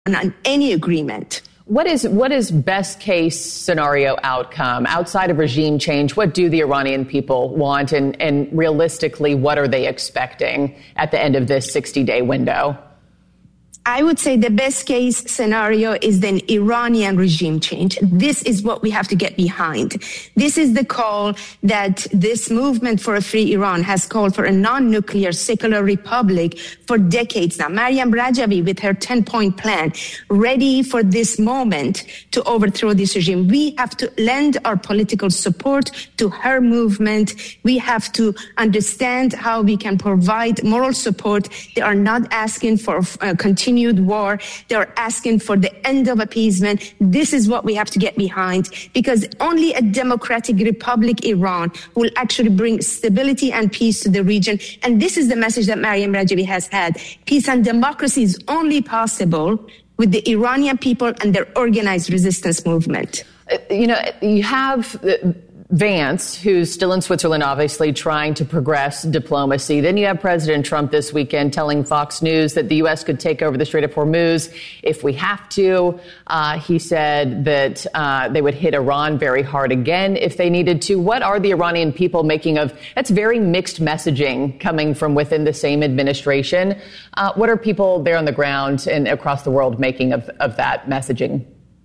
on any agreement. What is best case scenario outcome outside of regime change? What do the Iranian people want? And realistically, what are they expecting at the end of this 60-day window? I would say the best case scenario is the Iranian regime change. This is what we have to get behind. This is the call that this movement for a free Iran has called for, a non-nuclear secular republic for decades now. Maryam Rajavi with her 10-point plan, ready for this moment to overthrow this regime. We have to lend our political support to her movement. We have to understand how we can provide moral support. They are not asking for continued war. They're asking for the end of appeasement. This is what we have to get behind, because only a democratic republic Iran will actually bring stability and peace to the region. And this is the message that Maryam Rajavi has had. Peace and democracy is only possible with the Iranian people and their organized resistance movement. You have Vance, who's still in Switzerland, obviously trying to progress diplomacy. Then you have President Trump this weekend telling Fox News that the U.S. could take over the Strait of Hormuz if we have to. He said that they would hit Iran very hard again if they needed to. What are the Iranian people making of? That's very mixed messaging coming from within the same administration. What are people there on the ground and across the world making of that messaging?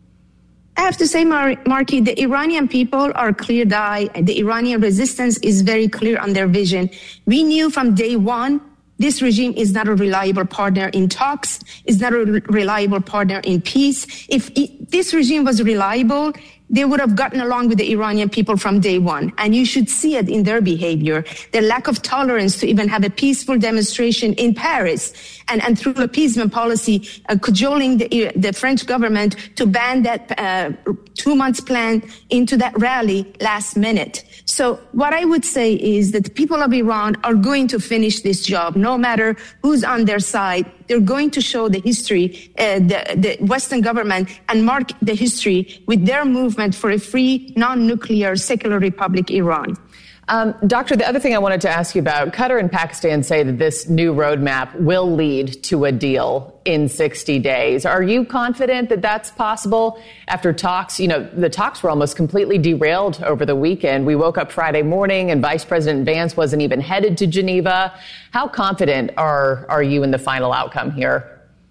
I have to say, Marky, the Iranian people are clear-eyed. The Iranian resistance is very clear on their vision. We knew from day one this regime is not a reliable partner in talks, is not a reliable partner in peace. If this regime was reliable, they would have gotten along with the Iranian people from day one. And you should see it in their behavior, their lack of tolerance to even have a peaceful demonstration in Paris, and through appeasement policy, cajoling the French government to ban that 2 months plan into that rally last minute. So what I would say is that the people of Iran are going to finish this job, no matter who's on their side. They're going to show the history, the Western government, and mark the history with their movement for a free, non-nuclear, secular republic Iran. Doctor, the other thing I wanted to ask you about, Qatar and Pakistan say that this new roadmap will lead to a deal in 60 days. Are you confident that that's possible after talks? The talks were almost completely derailed over the weekend. We woke up Friday morning and Vice President Vance wasn't even headed to Geneva. How confident are you in the final outcome here?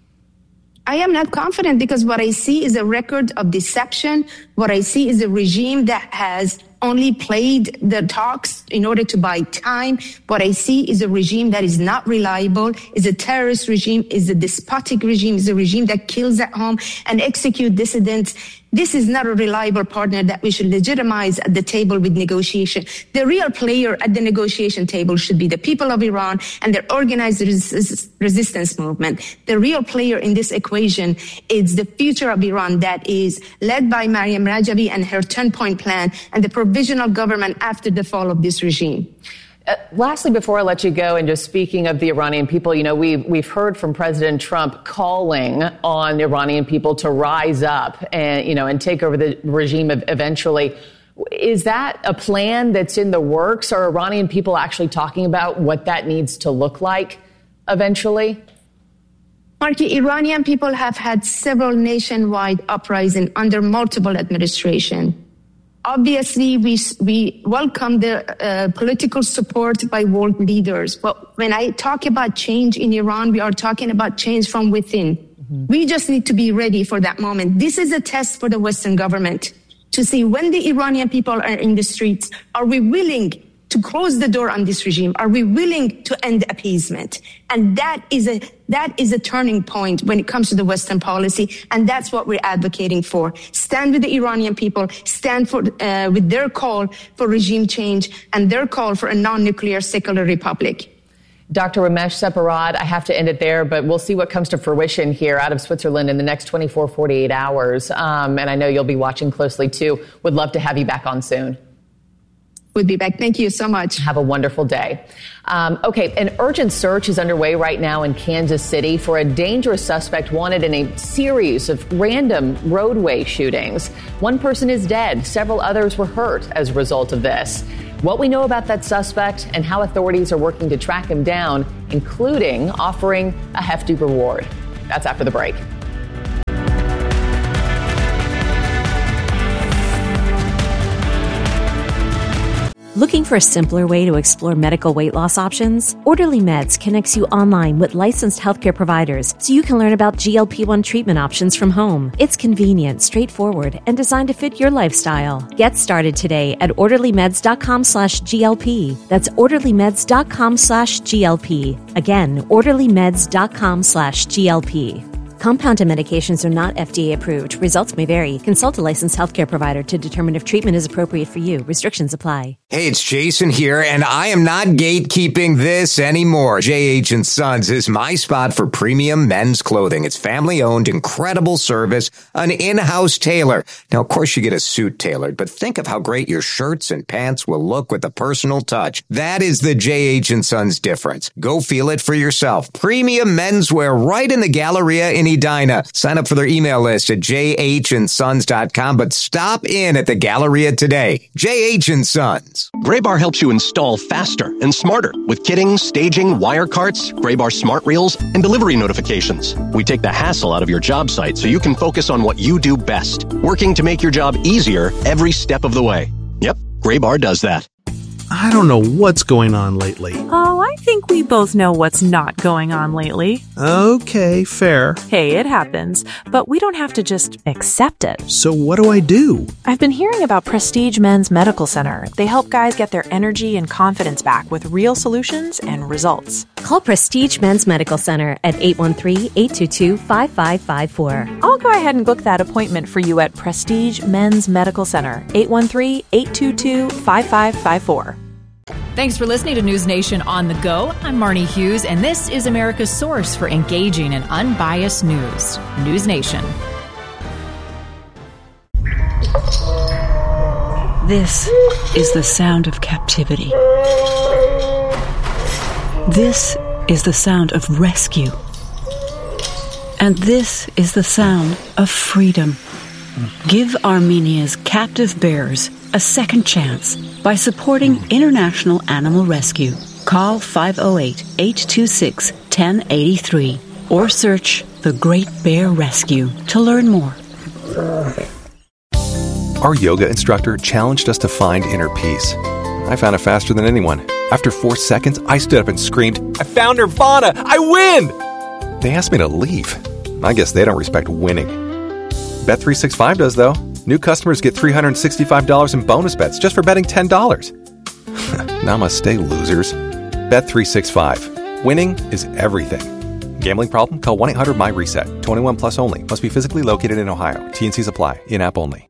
I am not confident, because what I see is a record of deception. What I see is a regime that has only played the talks in order to buy time. What I see is a regime that is not reliable, is a terrorist regime, is a despotic regime, is a regime that kills at home and executes dissidents. This is not a reliable partner that we should legitimize at the table with negotiation. The real player at the negotiation table should be the people of Iran and their organized resistance movement. The real player in this equation is the future of Iran that is led by Maryam Rajavi and her 10-point plan and the provisional government after the fall of this regime. Lastly, before I let you go, and just speaking of the Iranian people, we've heard from President Trump calling on Iranian people to rise up and take over the regime eventually. Is that a plan that's in the works? Are Iranian people actually talking about what that needs to look like eventually? Marky, Iranian people have had several nationwide uprisings under multiple administrations. Obviously, we welcome the political support by world leaders. But when I talk about change in Iran, we are talking about change from within. Mm-hmm. We just need to be ready for that moment. This is a test for the Western government to see, when the Iranian people are in the streets, are we willing to close the door on this regime? Are we willing to end appeasement? And that is a turning point when it comes to the Western policy, and that's what we're advocating for. Stand with the Iranian people, stand for with their call for regime change and their call for a non-nuclear secular republic. Dr. Ramesh Separad, I have to end it there, but we'll see what comes to fruition here out of Switzerland in the next 24, 48 hours. And I know you'll be watching closely too. Would love to have you back on soon. We'll be back. Thank you so much. Have a wonderful day. Okay, an urgent search is underway right now in Kansas City for a dangerous suspect wanted in a series of random roadway shootings. One person is dead. Several others were hurt as a result of this. What we know about that suspect and how authorities are working to track him down, including offering a hefty reward. That's after the break. Looking for a simpler way to explore medical weight loss options? Orderly Meds connects you online with licensed healthcare providers so you can learn about GLP-1 treatment options from home. It's convenient, straightforward, and designed to fit your lifestyle. Get started today at orderlymeds.com/GLP. That's orderlymeds.com/GLP. Again, orderlymeds.com/GLP. Compounded medications are not FDA approved. Results may vary. Consult a licensed healthcare provider to determine if treatment is appropriate for you. Restrictions apply. Hey, it's Jason here, and I am not gatekeeping this anymore. J.H. & Sons is my spot for premium men's clothing. It's family-owned, incredible service, an in-house tailor. Now, of course, you get a suit tailored, but think of how great your shirts and pants will look with a personal touch. That is the J.H. & Sons difference. Go feel it for yourself. Premium menswear right in the Galleria in Edina. Sign up for their email list at jhandsons.com, but stop in at the Galleria today. J.H. & Sons. Graybar helps you install faster and smarter with kitting, staging, wire carts, Graybar smart reels, and delivery notifications. We take the hassle out of your job site so you can focus on what you do best, working to make your job easier every step of the way. Yep, Graybar does that. I don't know what's going on lately. Oh, I think we both know what's not going on lately. Okay, fair. Hey, it happens, but we don't have to just accept it. So what do I do? I've been hearing about Prestige Men's Medical Center. They help guys get their energy and confidence back with real solutions and results. Call Prestige Men's Medical Center at 813-822-5554. I'll go ahead and book that appointment for you at Prestige Men's Medical Center, 813-822-5554. Thanks for listening to News Nation on the Go. I'm Marnie Hughes, and this is America's source for engaging and unbiased news. News Nation. This is the sound of captivity. This is the sound of rescue. And this is the sound of freedom. Give Armenia's captive bears a second chance by supporting International Animal Rescue. Call 508-826-1083 or search The Great Bear Rescue to learn more. Our yoga instructor challenged us to find inner peace. I found it faster than anyone. After 4 seconds, I stood up and screamed, "I found Nirvana! I win!" They asked me to leave. I guess they don't respect winning. Bet365 does, though. New customers get $365 in bonus bets just for betting $10. Namaste, losers. Bet365. Winning is everything. Gambling problem? Call 1-800-MY-RESET. 21 plus only. Must be physically located in Ohio. T&Cs apply. In-app only.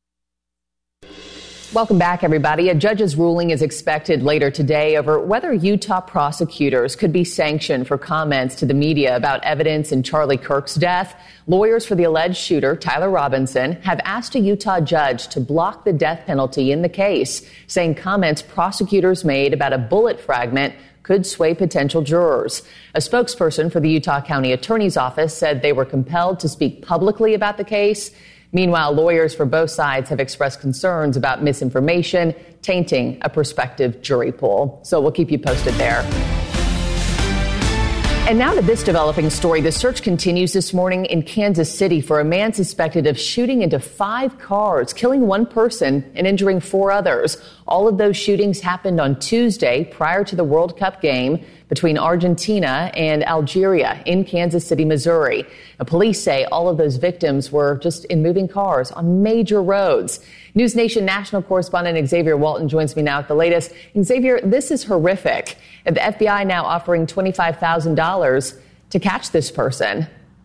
Welcome back, everybody. A judge's ruling is expected later today over whether Utah prosecutors could be sanctioned for comments to the media about evidence in Charlie Kirk's death. Lawyers for the alleged shooter, Tyler Robinson, have asked a Utah judge to block the death penalty in the case, saying comments prosecutors made about a bullet fragment could sway potential jurors. A spokesperson for the Utah County Attorney's Office said they were compelled to speak publicly about the case. Meanwhile, lawyers for both sides have expressed concerns about misinformation tainting a prospective jury pool. So we'll keep you posted there. And now to this developing story. The search continues this morning in Kansas City for a man suspected of shooting into 5 cars, killing 1 person and injuring 4 others. All of those shootings happened on Tuesday prior to the World Cup game between Argentina and Algeria in Kansas City, Missouri. Now, police say all of those victims were just in moving cars on major roads. News Nation national correspondent Xavier Walton joins me now with the latest. Xavier, this is horrific. The FBI now offering $25,000 to catch this person.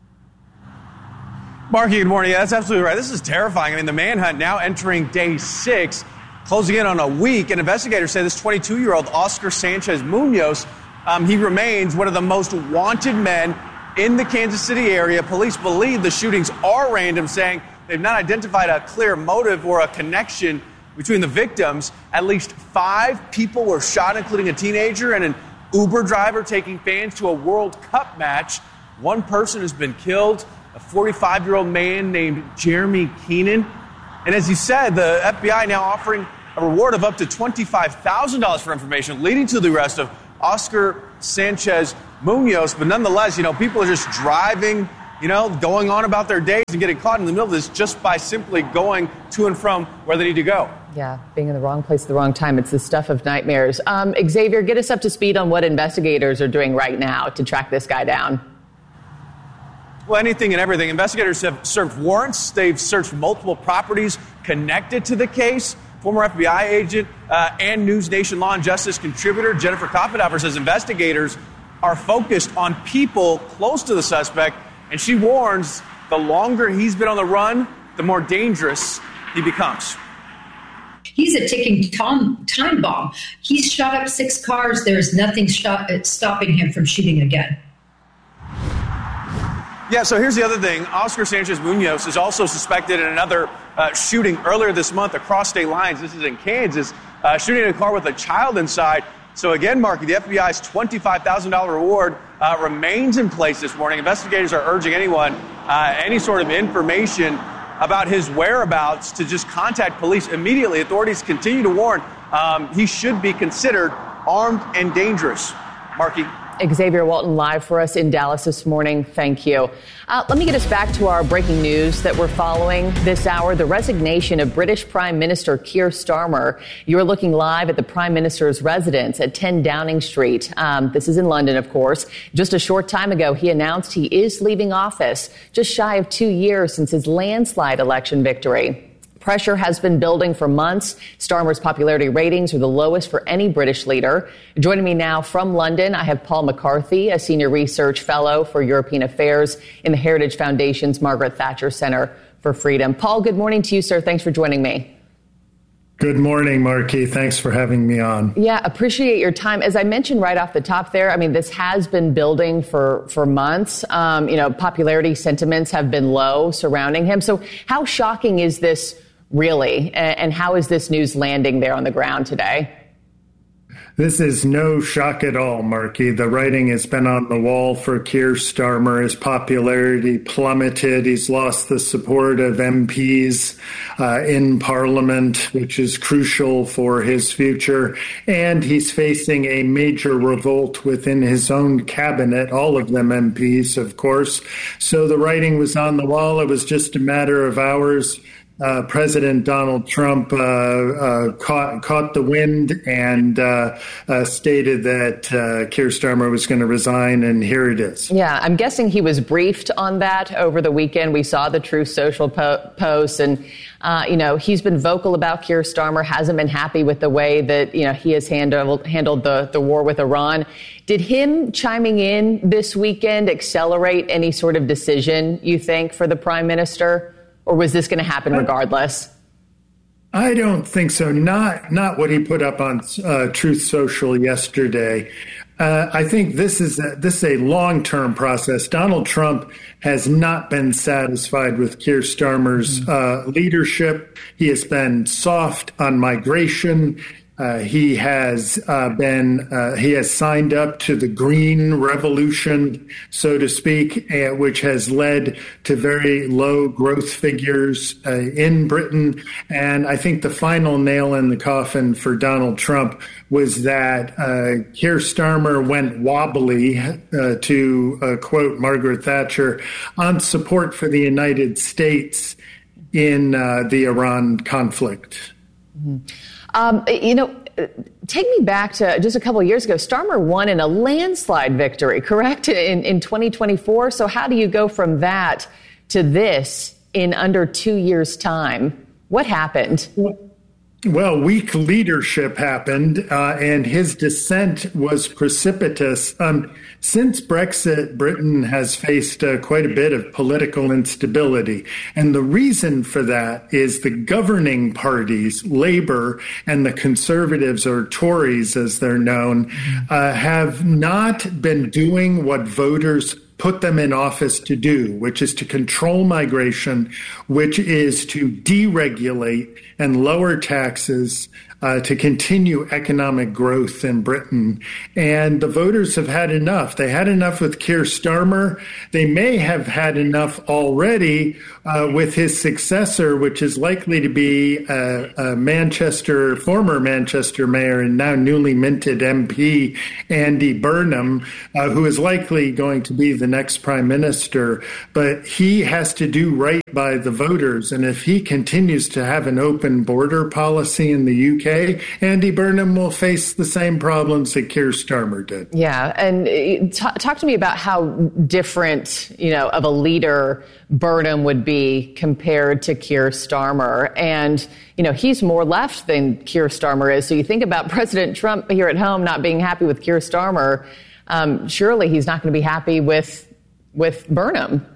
Marky, good morning. Yeah, that's absolutely right. This is terrifying. I mean, the manhunt now entering day 6, closing in on a week, and investigators say this 22-year-old Oscar Sanchez Munoz, he remains one of the most wanted men in the Kansas City area. Police believe the shootings are random, saying they've not identified a clear motive or a connection between the victims. At least 5 people were shot, including a teenager and an Uber driver taking fans to a World Cup match. 1 person has been killed, a 45-year-old man named Jeremy Keenan. And as you said, the FBI now offering a reward of up to $25,000 for information, leading to the arrest of Oscar Sanchez Munoz. But nonetheless, people are just driving going on about their days and getting caught in the middle of this just by simply going to and from where they need to go. Yeah, being in the wrong place at the wrong time. It's the stuff of nightmares. Xavier, get us up to speed on what investigators are doing right now to track this guy down. Well, anything and everything. Investigators have served warrants. They've searched multiple properties connected to the case. Former FBI agent and News Nation Law and Justice contributor Jennifer Koppenhauer says investigators are focused on people close to the suspect, and she warns the longer he's been on the run, the more dangerous he becomes. He's a ticking time bomb. He's shot up 6 cars. There's nothing stopping him from shooting again. Yeah, so here's the other thing. Oscar Sanchez Munoz is also suspected in another shooting earlier this month across state lines. This is in Kansas, shooting in a car with a child inside. So again, Marky, the FBI's $25,000 reward remains in place this morning. Investigators are urging anyone, any sort of information about his whereabouts to just contact police immediately. Authorities continue to warn he should be considered armed and dangerous. Marky. Xavier Walton live for us in Dallas this morning. Thank you. Let me get us back to our breaking news that we're following this hour, the resignation of British Prime Minister Keir Starmer. You're looking live at the Prime Minister's residence at 10 Downing Street. This is in London, of course. Just a short time ago, he announced he is leaving office, just shy of 2 years since his landslide election victory. Pressure has been building for months. Starmer's popularity ratings are the lowest for any British leader. Joining me now from London, I have Paul McCarthy, a senior research fellow for European Affairs in the Heritage Foundation's Margaret Thatcher Center for Freedom. Paul, good morning to you, sir. Thanks for joining me. Good morning, Marky. Thanks for having me on. Yeah, appreciate your time. As I mentioned right off the top there, I mean, this has been building for months. Popularity sentiments have been low surrounding him. So how shocking is this really? And how is this news landing there on the ground today? This is no shock at all, Marky. The writing has been on the wall for Keir Starmer. His popularity plummeted. He's lost the support of MPs in Parliament, which is crucial for his future. And he's facing a major revolt within his own cabinet, all of them MPs, of course. So the writing was on the wall. It was just a matter of hours. President Donald Trump caught the wind and stated that Keir Starmer was going to resign, and here it is. Yeah, I'm guessing he was briefed on that over the weekend. We saw the Truth Social posts, and he's been vocal about Keir Starmer, hasn't been happy with the way that he has handled the war with Iran. Did him chiming in this weekend accelerate any sort of decision, you think, for the Prime Minister? Or was this going to happen regardless? I don't think so. Not what he put up on Truth Social yesterday. I think this is a long-term process. Donald Trump has not been satisfied with Keir Starmer's leadership. He has been soft on migration. He has signed up to the green revolution, so to speak, which has led to very low growth figures in Britain. And I think the final nail in the coffin for Donald Trump was that Keir Starmer went wobbly, to quote Margaret Thatcher, on support for the United States in the Iran conflict. Mm-hmm. Take me back to just a couple of years ago. Starmer won in a landslide victory, correct, in 2024. So how do you go from that to this in under 2 years' time? What happened? Well, weak leadership happened, and his descent was precipitous. Since Brexit, Britain has faced quite a bit of political instability. And the reason for that is the governing parties, Labour and the Conservatives, or Tories as they're known, have not been doing what voters put them in office to do, which is to control migration, which is to deregulate and lower taxes, to continue economic growth in Britain. And the voters have had enough. They had enough with Keir Starmer. They may have had enough already with his successor, which is likely to be a former Manchester mayor and now newly minted MP, Andy Burnham, who is likely going to be the next prime minister. But he has to do right by the voters. And if he continues to have an open border policy in the UK, Andy Burnham will face the same problems that Keir Starmer did. Yeah. And talk to me about how different, of a leader Burnham would be compared to Keir Starmer. And, he's more left than Keir Starmer is. So you think about President Trump here at home not being happy with Keir Starmer. Surely he's not going to be happy with Burnham.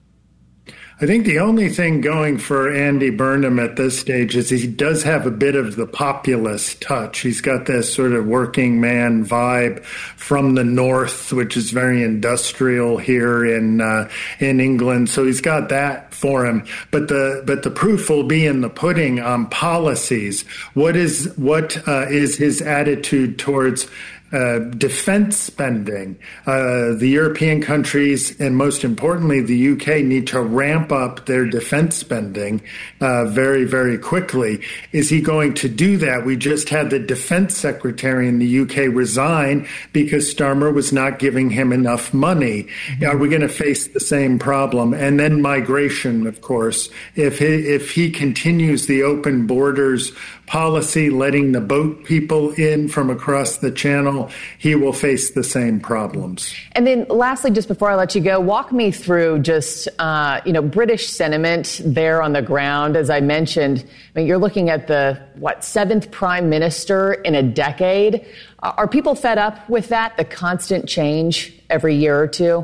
I think the only thing going for Andy Burnham at this stage is he does have a bit of the populist touch. He's got this sort of working man vibe from the north, which is very industrial here in England. So he's got that for him. But the proof will be in the pudding on policies. What is his attitude towards defense spending? The European countries, and most importantly, the UK, need to ramp up their defense spending very, very quickly. Is he going to do that? We just had the defense secretary in the UK resign because Starmer was not giving him enough money. Are we going to face the same problem? And then migration, of course. If he continues the open borders policy, letting the boat people in from across the channel, he will face the same problems. And then lastly, just before I let you go, walk me through just, British sentiment there on the ground. As I mentioned, you're looking at the, seventh prime minister in a decade. Are people fed up with that, the constant change every year or two?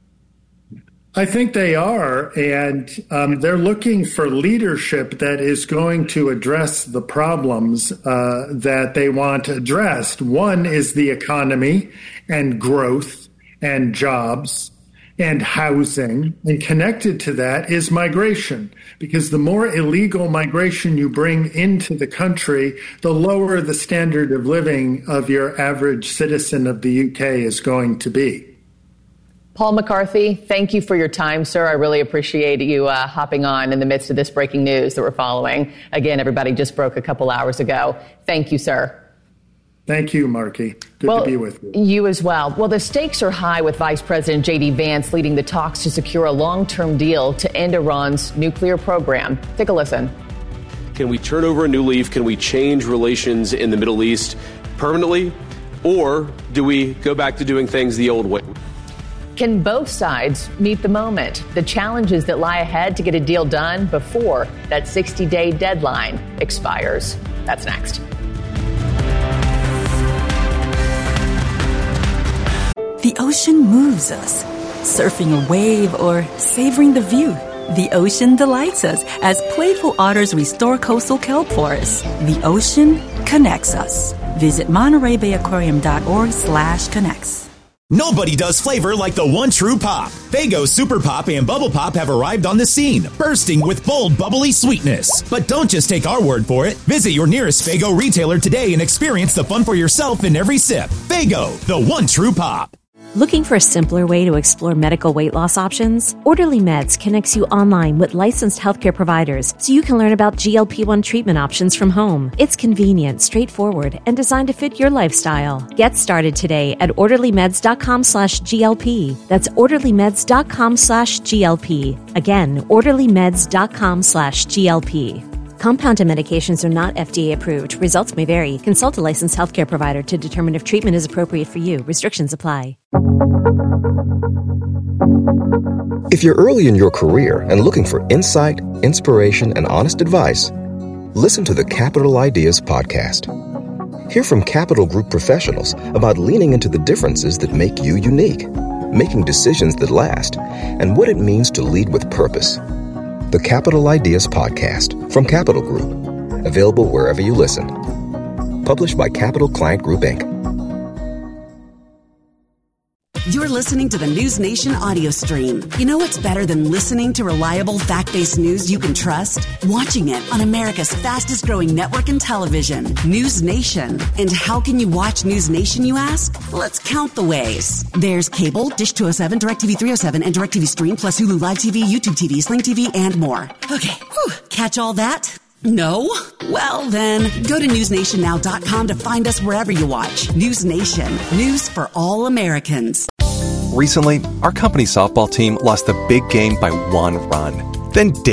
I think they are, and they're looking for leadership that is going to address the problems that they want addressed. One is the economy and growth and jobs and housing, and connected to that is migration, because the more illegal migration you bring into the country, the lower the standard of living of your average citizen of the UK is going to be. Paul McCarthy, thank you for your time, sir. I really appreciate you hopping on in the midst of this breaking news that we're following. Again, everybody just broke a couple hours ago. Thank you, sir. Thank you, Marky. Good to be with you. You as well. Well, the stakes are high with Vice President J.D. Vance leading the talks to secure a long-term deal to end Iran's nuclear program. Take a listen. Can we turn over a new leaf? Can we change relations in the Middle East permanently? Or do we go back to doing things the old way? Can both sides meet the moment, the challenges that lie ahead to get a deal done before that 60-day deadline expires? That's next. The ocean moves us. Surfing a wave or savoring the view. The ocean delights us as playful otters restore coastal kelp forests. The ocean connects us. Visit MontereyBayAquarium.org/connects. Nobody does flavor like the one true pop. Faygo Super Pop and Bubble Pop have arrived on the scene, bursting with bold, bubbly sweetness. But don't just take our word for it. Visit your nearest Faygo retailer today and experience the fun for yourself in every sip. Faygo, the one true pop. Looking for a simpler way to explore medical weight loss options? Orderly Meds connects you online with licensed healthcare providers so you can learn about GLP-1 treatment options from home. It's convenient, straightforward, and designed to fit your lifestyle. Get started today at orderlymeds.com/GLP. That's orderlymeds.com/GLP. Again, orderlymeds.com/GLP. Compounded medications are not FDA approved. Results may vary. Consult a licensed healthcare provider to determine if treatment is appropriate for you. Restrictions apply. If you're early in your career and looking for insight, inspiration, and honest advice, listen to the Capital Ideas podcast. Hear from Capital Group professionals about leaning into the differences that make you unique, making decisions that last, and what it means to lead with purpose. The Capital Ideas Podcast from Capital Group. Available wherever you listen. Published by Capital Client Group, Inc. You're listening to the News Nation audio stream. You know what's better than listening to reliable, fact-based news you can trust? Watching it on America's fastest-growing network in television, News Nation. And how can you watch News Nation, you ask? Let's count the ways. There's cable, Dish 207, DirecTV 307, and DirecTV Stream, plus Hulu Live TV, YouTube TV, Sling TV, and more. Okay, catch all that? No? Well, then, go to newsnationnow.com to find us wherever you watch. News Nation. News for all Americans. Recently, our company softball team lost the big game by 1 run. Then